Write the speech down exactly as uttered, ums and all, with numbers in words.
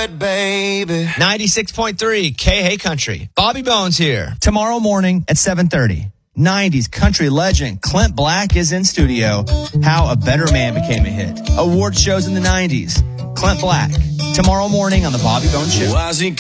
it, baby. ninety-six point three K Hey Country. Bobby Bones here. Tomorrow morning at seven thirty. nineties country legend Clint Black is in studio. How a Better Man Became a Hit. Award shows in the nineties. Clint Black. Tomorrow morning on the Bobby Bones Show. Why's he